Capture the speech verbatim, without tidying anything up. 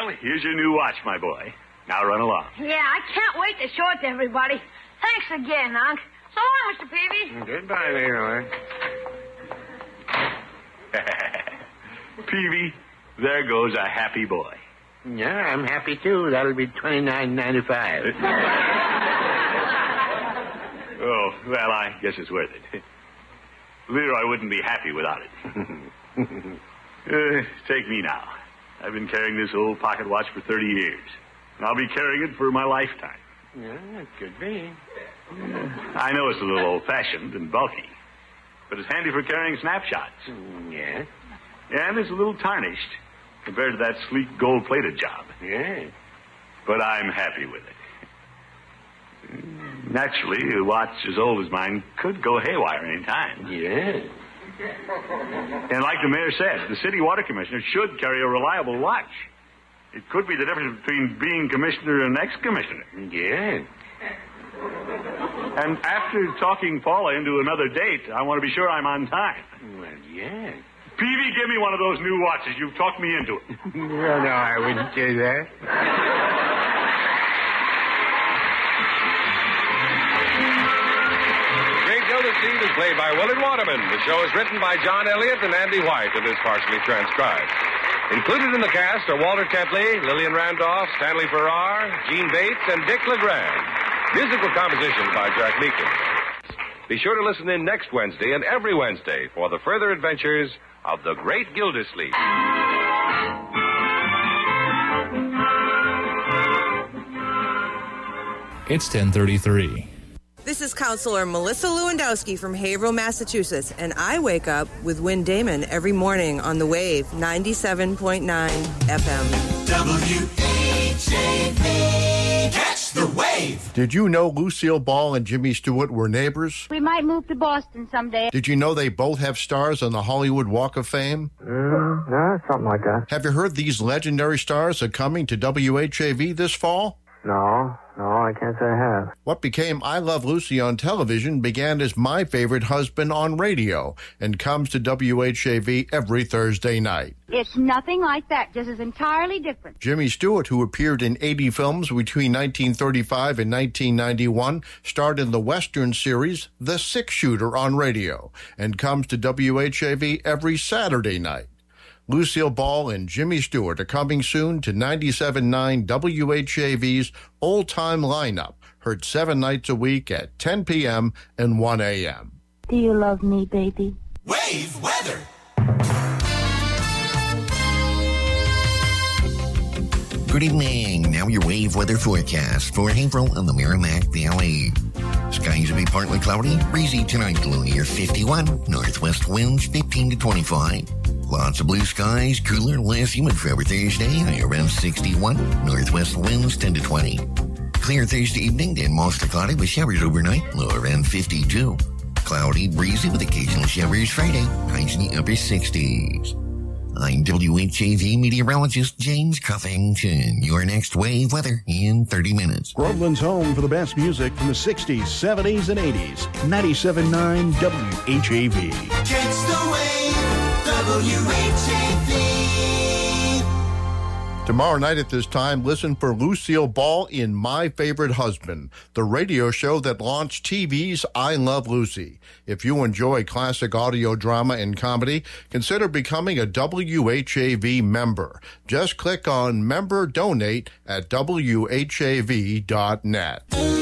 Well, here's your new watch, my boy. Now run along. Yeah, I can't wait to show it to everybody. Thanks again, Unc. So long, Mister Peavy. Goodbye, Leroy. Peavy, there goes a happy boy. Yeah, I'm happy, too. That'll be twenty-nine ninety-five. Oh, well, I guess it's worth it. Leroy wouldn't be happy without it. uh, take me now. I've been carrying this old pocket watch for thirty years. And I'll be carrying it for my lifetime. Yeah, it could be. I know it's a little old-fashioned and bulky, but it's handy for carrying snapshots. Mm, yeah. And it's a little tarnished compared to that sleek gold-plated job. Yeah. But I'm happy with it. Naturally, a watch as old as mine could go haywire any time. Yeah. And like the mayor said, the city water commissioner should carry a reliable watch. It could be the difference between being commissioner and ex-commissioner. Yeah. And after talking Paula into another date, I want to be sure I'm on time. Well, yeah. Peavy, give me one of those new watches. You've talked me into it. Well, no, I wouldn't do that. Great Gildersleeve is played by Willard Waterman. The show is written by John Elliott and Andy White and is partially transcribed. Included in the cast are Walter Tetley, Lillian Randolph, Stanley Farrar, Gene Bates, and Dick LeGrand. Musical composition by Jack Meakin. Be sure to listen in next Wednesday and every Wednesday for the further adventures of the Great Gildersleeve. It's ten thirty-three. This is Counselor Melissa Lewandowski from Haverhill, Massachusetts, and I wake up with Win Damon every morning on the Wave ninety-seven point nine F M. W H A V. Catch the Wave. Did you know Lucille Ball and Jimmy Stewart were neighbors? We might move to Boston someday. Did you know they both have stars on the Hollywood Walk of Fame? Mm, no, something like that. Have you heard these legendary stars are coming to W H A V this fall? No, no, I can't say I have. What became I Love Lucy on television began as My Favorite Husband on radio and comes to W H A V every Thursday night. It's nothing like that, just as entirely different. Jimmy Stewart, who appeared in eighty films between nineteen thirty-five and nineteen ninety-one, starred in the Western series The Six Shooter on radio and comes to W H A V every Saturday night. Lucille Ball and Jimmy Stewart are coming soon to ninety-seven point nine W H A V's old-time lineup, heard seven nights a week at ten p.m. and one a.m. Do you love me, baby? Wave weather. Good evening. Now your wave weather forecast for Haverhill and the Merrimack Valley. Skies will be partly cloudy, breezy tonight, low near fifty-one. Northwest winds fifteen to twenty-five. Lots of blue skies, cooler, less humid for every Thursday, high around sixty-one. Northwest winds ten to twenty. Clear Thursday evening, then mostly cloudy with showers overnight, low around fifty-two. Cloudy, breezy with occasional showers Friday, highs in the upper sixties. I'm W H A V meteorologist James Cuffington. Your next wave weather in thirty minutes. Groveland's home for the best music from the sixties, seventies, and eighties. ninety-seven point nine W H A V. Catch the Wave. W H A V. Tomorrow night at this time, listen for Lucille Ball in My Favorite Husband, the radio show that launched T V's I Love Lucy. If you enjoy classic audio drama and comedy, consider becoming a W H A V member. Just click on Member Donate at W H A V dot net.